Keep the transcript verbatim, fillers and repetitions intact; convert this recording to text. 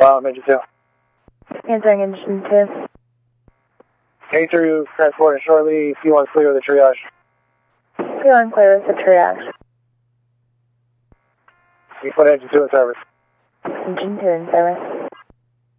Bomb, engine two. Answering engine two. K through transport shortly, C one clear of the triage. C one clear with the triage. C one engine two in service. Engine two in service.